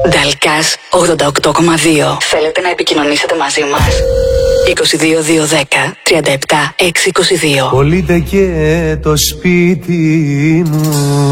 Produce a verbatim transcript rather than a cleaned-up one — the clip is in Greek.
Νταλκάς ογδόντα οκτώ κόμμα δύο. Θέλετε να επικοινωνήσετε μαζί μας? είκοσι δύο δύο δέκα τριάντα επτά έξι είκοσι δύο. Πωλείται και το σπίτι μου.